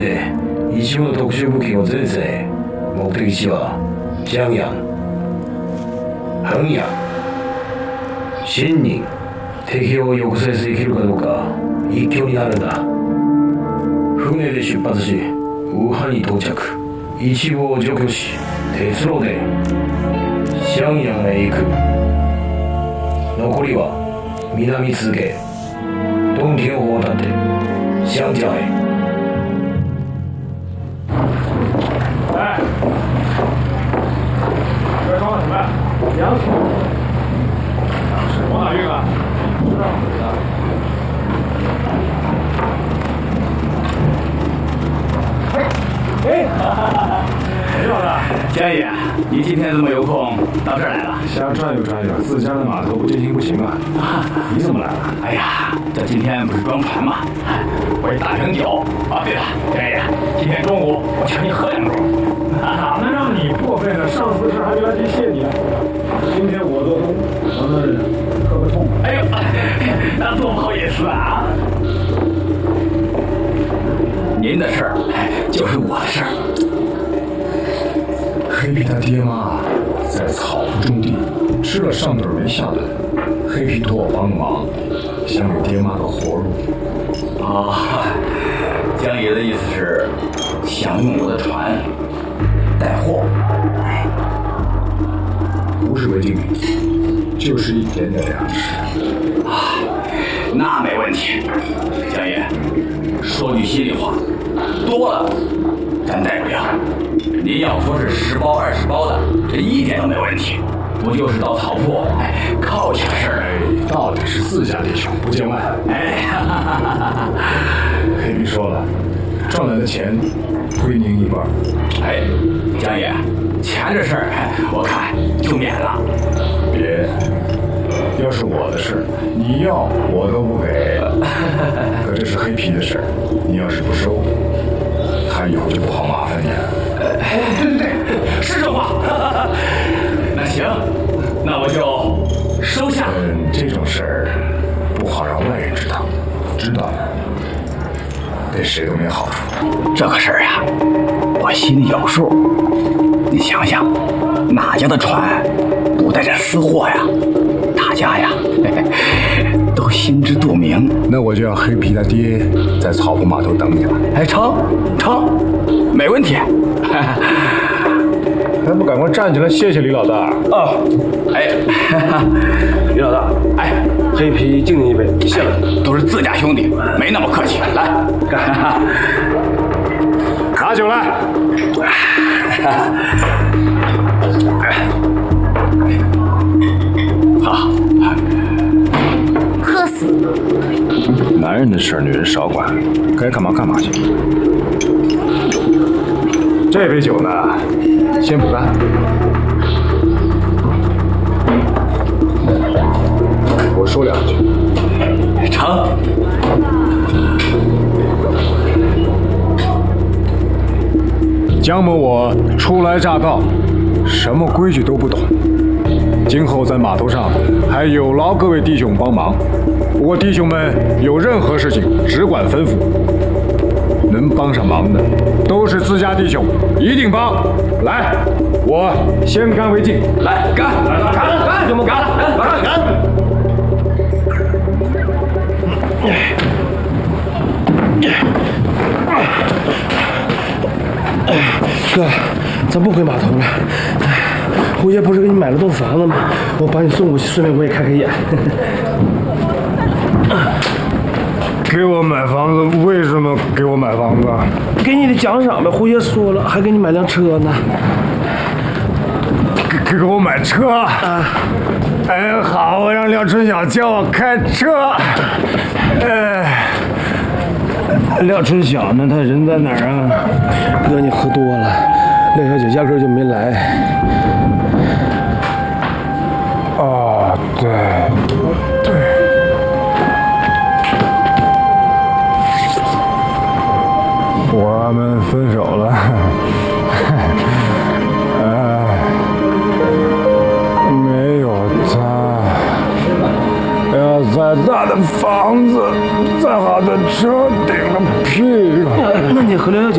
一部の特殊武器を前線へ。目的地は江陽、衡陽。真に敵を抑制できるかどうか一挙になるんだ。船で出発しウハに到着。一部を除去し鉄路で襄陽へ行く。残りは南続け东庭を渡って湘江へ。 哎，这装的什么？粮食。粮食往哪运啊？不知道。哎，李老大， 江爷，你今天怎么有空到这儿来了？ 瞎转悠转悠，自家的码头不进行不行啊！你怎么来了？ 哎呀，这今天不是装船吗？我是打瓶酒。啊，对了，江爷，今天中午我请你喝两盅。 哪能让你破费呢？上次的事还没来得及谢你呢。今天我做东，咱们喝个痛快。 哎呦，那多不好意思啊！您的事儿，就是我的事儿。 黑皮他爹妈在草埔种地，吃了上顿没下顿。黑皮托我帮个忙，想给爹妈个活路。 哦，江爷的意思是想用我的船带货。 不是违禁品，就是一点点粮食。 啊，那没问题。江爷，说句心里话，多了咱带不了。您要说是10包20包的，这一点都没问题。不就是到草铺，靠一下事儿。 到底是自家弟兄，不见外。黑皮说了，赚来的钱归您一半。 江爷，钱这事儿，我看就免了。 别，要是我的事，你要我都不给。可这是黑皮的事儿，你要是不收，他以后就不好麻烦你了。 对，是这话。那行，那我就收下。 这种事儿不好让外人知道，知道了对谁都没好处。 这个事儿啊，我心里有数。你想想，哪家的船不带着私货呀？大家呀，都心知肚明。 那我就让黑皮他爹在草埔码头等你了。 成，没问题。 还不赶快站起来谢谢李老大！李老大，黑皮敬您一杯，谢了。 都是自家兄弟，没那么客气。来，干！ 拿酒来。 好， 喝死！ 男人的事女人少管，该干嘛干嘛去。这杯酒呢，先不干。我说两句。 成。 江某我初来乍到，什么规矩都不懂。今后在码头上还有劳各位弟兄帮忙。不过弟兄们有任何事情只管吩咐，能帮上忙的都是自家弟兄，一定帮。来，我先干为敬。 来，干！ 怎么干？干！ 哥，咱不回码头了。胡爷不是给你买了栋房子吗？我把你送过去，顺便我也开开眼。 给我买房子？为什么给我买房子？ 给你的奖赏呗。胡爷说了，还给你买辆车呢。 给我买车啊！好，我让廖春晓教我开车。 廖春晓呢？他人在哪儿啊？哥，你喝多了，廖小姐压根就没来。 哦，对。我们分手了。没有他，要再大的房子，再好的车，顶个屁股。 那你和廖小姐